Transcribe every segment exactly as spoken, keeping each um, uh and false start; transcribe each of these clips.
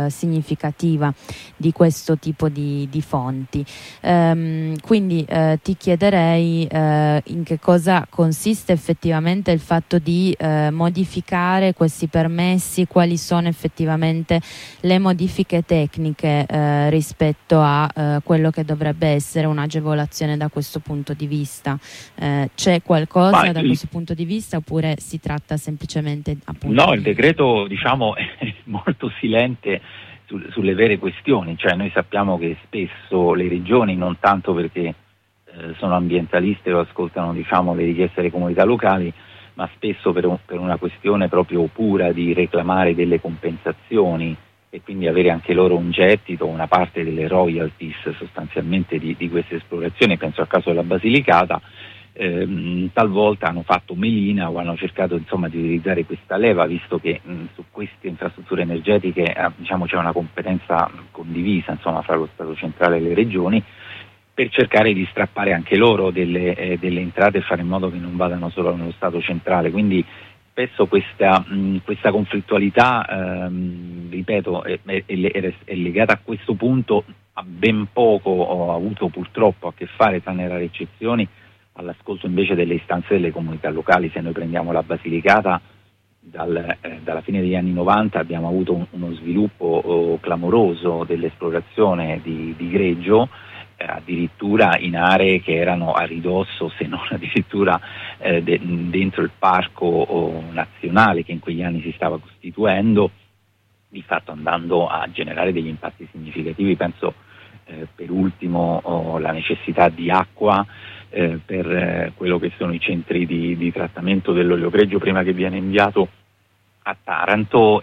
significativa di questo tipo di, di fonti. Ehm, quindi eh, ti chiederei eh, in che cosa consiste effettivamente il fatto di eh, modificare questi permessi, quali sono effettivamente le modifiche tecniche eh, rispetto a eh, quello che dovrebbe essere un'agevolazione da questo punto di vista. Eh, c'è qualcosa Ma da il... questo punto di vista oppure si tratta semplicemente appunto No, di... il decreto diciamo è molto silente su, sulle vere questioni, cioè noi sappiamo che spesso le regioni, non tanto perché eh, sono ambientaliste o ascoltano diciamo le richieste delle comunità locali, ma spesso per, un, per una questione proprio pura di reclamare delle compensazioni e quindi avere anche loro un gettito, una parte delle royalties sostanzialmente di, di queste esplorazioni, penso al caso della Basilicata, ehm, talvolta hanno fatto melina o hanno cercato insomma di utilizzare questa leva, visto che mh, su queste infrastrutture energetiche eh, diciamo c'è una competenza condivisa insomma fra lo Stato centrale e le regioni, per cercare di strappare anche loro delle, eh, delle entrate e fare in modo che non vadano solo nello Stato centrale. Quindi spesso questa, mh, questa conflittualità, ehm, ripeto, è, è, è, è legata a questo punto a ben poco ho avuto purtroppo a che fare, tranne rare eccezioni, all'ascolto invece delle istanze delle comunità locali. Se noi prendiamo la Basilicata, dal, eh, dalla fine degli anni novanta abbiamo avuto un, uno sviluppo oh, clamoroso dell'esplorazione di, di greggio, addirittura in aree che erano a ridosso, se non addirittura eh, de- dentro il parco oh, nazionale che in quegli anni si stava costituendo, di fatto andando a generare degli impatti significativi. Penso eh, per ultimo oh, la necessità di acqua eh, per eh, quello che sono i centri di, di trattamento dell'olio greggio prima che viene inviato a Taranto,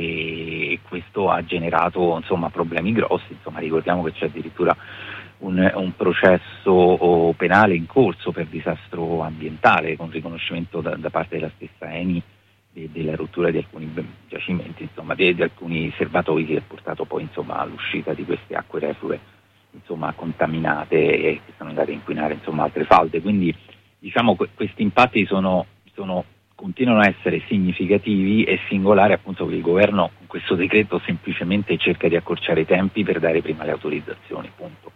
e questo ha generato insomma problemi grossi. Insomma, ricordiamo che c'è addirittura Un, un processo penale in corso per disastro ambientale, con riconoscimento da, da parte della stessa Eni de, della rottura di alcuni giacimenti, insomma, di, di alcuni serbatoi, che ha portato poi insomma all'uscita di queste acque reflue insomma contaminate e che sono andate a inquinare insomma altre falde. Quindi diciamo que- questi impatti sono, sono continuano a essere significativi. È singolare appunto che il governo con questo decreto semplicemente cerca di accorciare i tempi per dare prima le autorizzazioni, punto.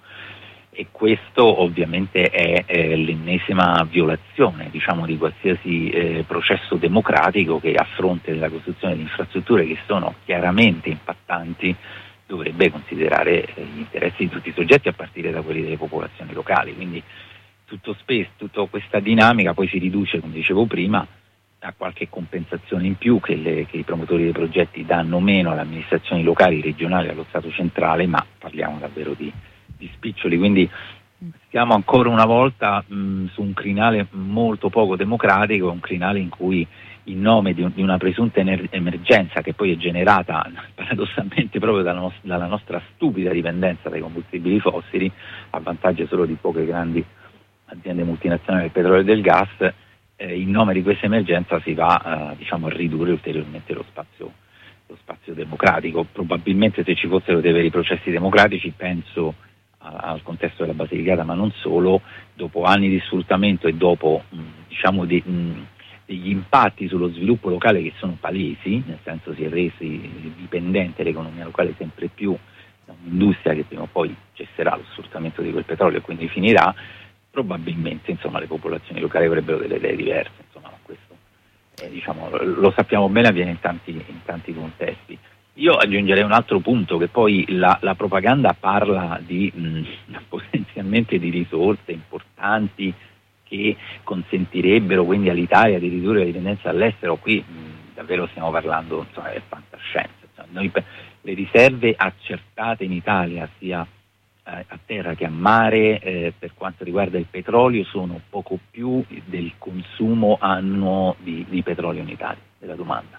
E questo ovviamente è eh, l'ennesima violazione diciamo di qualsiasi eh, processo democratico che, a fronte della costruzione di infrastrutture che sono chiaramente impattanti, dovrebbe considerare eh, gli interessi di tutti i soggetti, a partire da quelli delle popolazioni locali. Quindi tutto spesso, tutta questa dinamica poi si riduce, come dicevo prima, a qualche compensazione in più che, le, che i promotori dei progetti danno meno alle amministrazioni locali, regionali, allo Stato centrale, ma parliamo davvero di di spiccioli. Quindi siamo ancora una volta mh, su un crinale molto poco democratico, un crinale in cui, in nome di, un, di una presunta ener- emergenza che poi è generata paradossalmente proprio dalla, nos- dalla nostra stupida dipendenza dai combustibili fossili, a vantaggio solo di poche grandi aziende multinazionali del petrolio e del gas, eh, in nome di questa emergenza si va eh, diciamo, a ridurre ulteriormente lo spazio, lo spazio democratico. Probabilmente, se ci fossero dei veri processi democratici, penso al contesto della Basilicata, ma non solo, dopo anni di sfruttamento e dopo mh, diciamo de, mh, degli impatti sullo sviluppo locale che sono palesi, nel senso si è resi dipendente l'economia locale sempre più da un'industria che prima o poi cesserà lo sfruttamento di quel petrolio e quindi finirà, probabilmente insomma le popolazioni locali avrebbero delle idee diverse, insomma, ma questo eh, diciamo, lo sappiamo bene, avviene in tanti, in tanti contesti. Io aggiungerei un altro punto, che poi la, la propaganda parla di mh, potenzialmente di risorse importanti che consentirebbero quindi all'Italia di ridurre la dipendenza all'estero. Qui mh, davvero stiamo parlando insomma, di fantascienza. Cioè, noi, le riserve accertate in Italia, sia eh, a terra che a mare, eh, per quanto riguarda il petrolio, sono poco più del consumo annuo di, di petrolio in Italia, della domanda.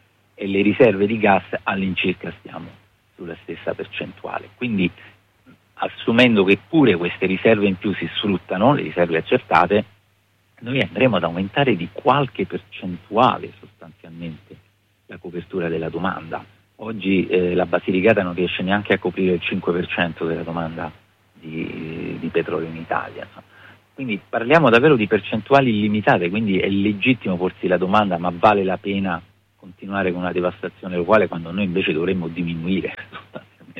E le riserve di gas all'incirca stiamo sulla stessa percentuale. Quindi, assumendo che pure queste riserve in più si sfruttano, le riserve accertate, noi andremo ad aumentare di qualche percentuale sostanzialmente la copertura della domanda. Oggi eh, la Basilicata non riesce neanche a coprire il cinque per cento della domanda di, di petrolio in Italia. Insomma. Quindi parliamo davvero di percentuali illimitate, quindi è legittimo porsi la domanda: ma vale la pena continuare con una devastazione locale quando noi invece dovremmo diminuire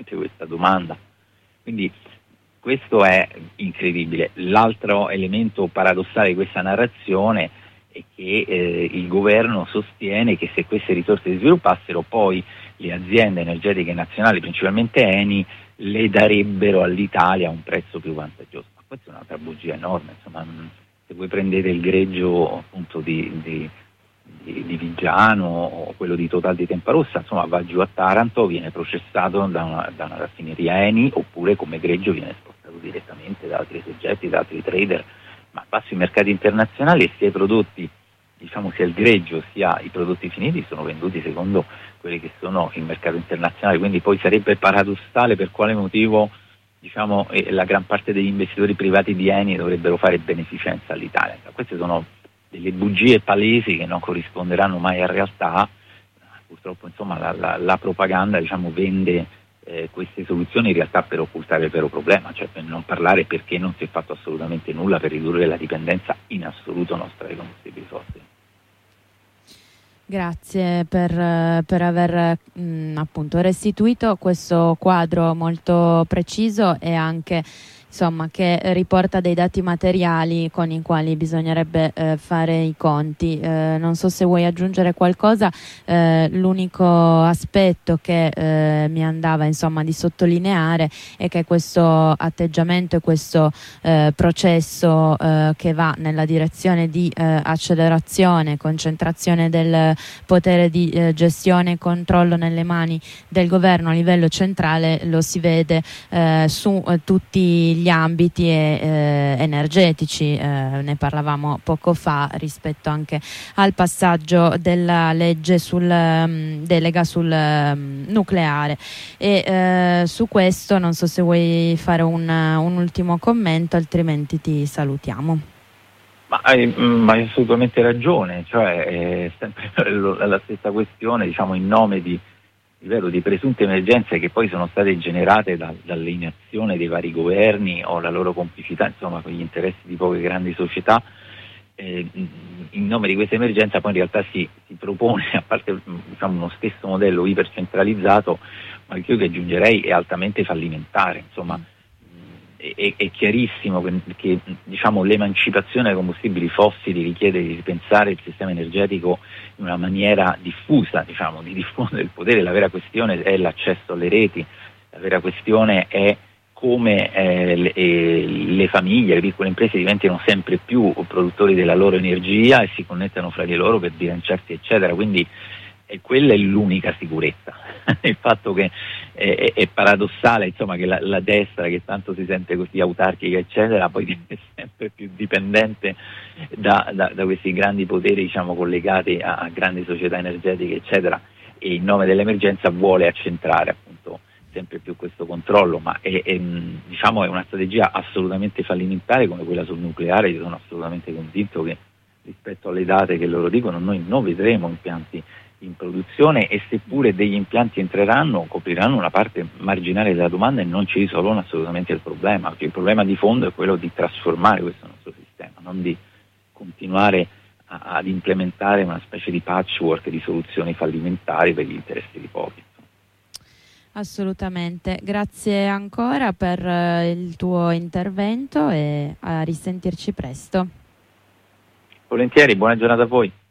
nonostante questa domanda. Quindi questo è incredibile. L'altro elemento paradossale di questa narrazione è che eh, il governo sostiene che se queste risorse si sviluppassero, poi le aziende energetiche nazionali, principalmente Eni, le darebbero all'Italia a un prezzo più vantaggioso. Ma questa è un'altra bugia enorme. Insomma, se voi prendete il greggio appunto di, di, di, di Viggiano o quello di Total di Temparossa, insomma va giù a Taranto, viene processato da una, da una raffineria Eni, oppure come greggio viene esportato direttamente da altri soggetti, da altri trader, ma va sui mercati internazionali e sia i prodotti, diciamo sia il greggio sia i prodotti finiti sono venduti secondo quelli che sono il mercato internazionale, quindi poi sarebbe paradossale per quale motivo, diciamo, eh, la gran parte degli investitori privati di Eni dovrebbero fare beneficenza all'Italia. Queste sono delle bugie palesi che non corrisponderanno mai a realtà. Purtroppo insomma la, la, la propaganda, diciamo, vende eh, queste soluzioni in realtà per occultare il vero problema, cioè per non parlare perché non si è fatto assolutamente nulla per ridurre la dipendenza in assoluto nostra dai combustibili fossili. Grazie per, per aver mh, appunto restituito questo quadro molto preciso e anche insomma che riporta dei dati materiali con i quali bisognerebbe eh, fare i conti. Eh, non so se vuoi aggiungere qualcosa. Eh, l'unico aspetto che eh, mi andava insomma di sottolineare è che questo atteggiamento e questo eh, processo eh, che va nella direzione di eh, accelerazione, concentrazione del potere di eh, gestione e controllo nelle mani del governo a livello centrale lo si vede eh, su eh, tutti gli ambiti e, eh, energetici, eh, ne parlavamo poco fa rispetto anche al passaggio della legge sul um, delega sul um, nucleare e eh, su questo non so se vuoi fare un, un ultimo commento, altrimenti ti salutiamo. Ma hai, ma hai assolutamente ragione, cioè è sempre la stessa questione, diciamo, in nome di Vero, di presunte emergenze che poi sono state generate da, dall'inazione dei vari governi o la loro complicità, insomma, con gli interessi di poche grandi società. Eh, in nome di questa emergenza poi in realtà si, si propone, a parte, diciamo, uno stesso modello ipercentralizzato, ma che io che aggiungerei è altamente fallimentare. Insomma, è, è chiarissimo che, che diciamo, l'emancipazione dai combustibili fossili richiede di ripensare il sistema energetico in una maniera diffusa, diciamo, di diffondere il potere. La vera questione è l'accesso alle reti, la vera questione è come eh, le, eh, le famiglie, le piccole imprese diventino sempre più produttori della loro energia e si connettano fra di loro per bilanciarsi, eccetera. Quindi e quella è l'unica sicurezza. Il fatto che eh, è, è paradossale, insomma, che la, la destra, che tanto si sente così autarchica, eccetera, poi è sempre più dipendente da, da, da questi grandi poteri, diciamo, collegati a, a grandi società energetiche, eccetera, e in nome dell'emergenza vuole accentrare appunto sempre più questo controllo, ma è, è, diciamo, è una strategia assolutamente fallimentare come quella sul nucleare. Io sono assolutamente convinto che rispetto alle date che loro dicono noi non vedremo impianti in produzione e seppure degli impianti entreranno copriranno una parte marginale della domanda e non ci risolvono assolutamente il problema, perché il problema di fondo è quello di trasformare questo nostro sistema, non di continuare a, ad implementare una specie di patchwork di soluzioni fallimentari per gli interessi di pochi. Assolutamente, grazie ancora per eh, il tuo intervento e a risentirci presto. Volentieri, buona giornata a voi.